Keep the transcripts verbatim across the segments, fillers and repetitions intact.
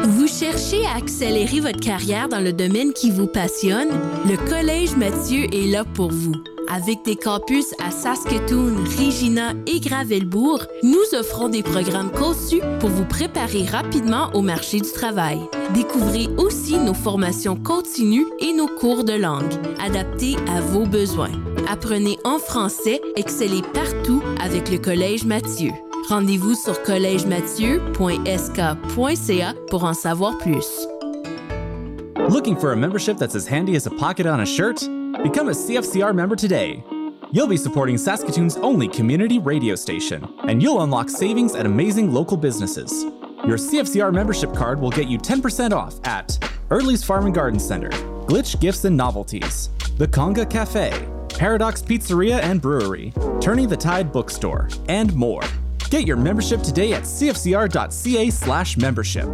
Vous cherchez à accélérer votre carrière dans le domaine qui vous passionne? Le Collège Mathieu est là pour vous. Avec des campus à Saskatoon, Regina et Gravelbourg, nous offrons des programmes conçus pour vous préparer rapidement au marché du travail. Découvrez aussi nos formations continues et nos cours de langue, adaptés à vos besoins. Apprenez en français, excellez partout avec le Collège Mathieu. Rendez-vous sur collège mathieu point s k point c a pour en savoir plus. Looking for a membership that's as handy as a pocket on a shirt? Become a C F C R member today. You'll be supporting Saskatoon's only community radio station, and you'll unlock savings at amazing local businesses. Your C F C R membership card will get you ten percent off at Early's Farm and Garden Center, Glitch Gifts and Novelties, The Conga Cafe, Paradox Pizzeria and Brewery, Turning the Tide Bookstore, and more. Get your membership today at c f c r dot c a slash membership.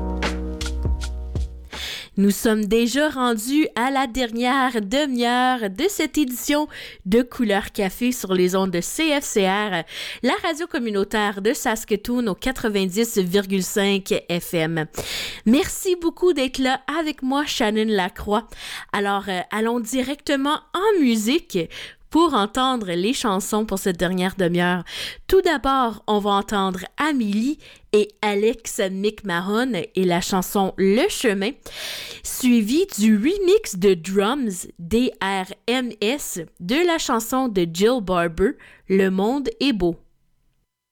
Nous sommes déjà rendus à la dernière demi-heure de cette édition de Couleur Café sur les ondes de C F C R, la radio communautaire de Saskatoon au quatre-vingt-dix virgule cinq F M. Merci beaucoup d'être là avec moi, Shannon Lacroix. Alors, euh, allons directement en musique pour entendre les chansons pour cette dernière demi-heure. Tout d'abord, on va entendre Amélie et Alex McMahon et la chanson Le Chemin, suivi du remix de Drums D R M S de la chanson de Jill Barber, Le Monde est beau.